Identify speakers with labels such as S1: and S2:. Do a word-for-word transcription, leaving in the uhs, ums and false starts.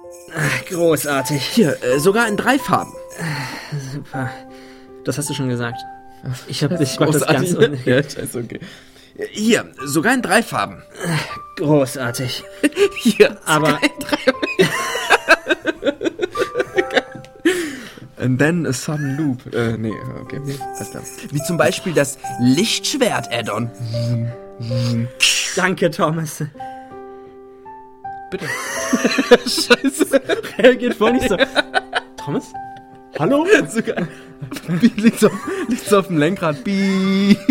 S1: Großartig.
S2: Hier, äh, sogar in drei Farben.
S1: Super. Das hast du schon gesagt. Ich hab, ich mach das ganz un-
S2: Ja, ist okay. Hier, sogar in drei Farben.
S1: Großartig.
S2: Hier,
S1: Aber-
S2: sogar in drei And then a sudden loop. Äh, nee, okay. Alles klar. Wie zum Beispiel das Lichtschwert-Add-on.
S1: Danke, Thomas.
S2: Bitte.
S1: Scheiße. Reagiert voll nicht so. Thomas? Hallo?
S2: Sogar. Liegt's auf, liegt's auf dem Lenkrad. Piep.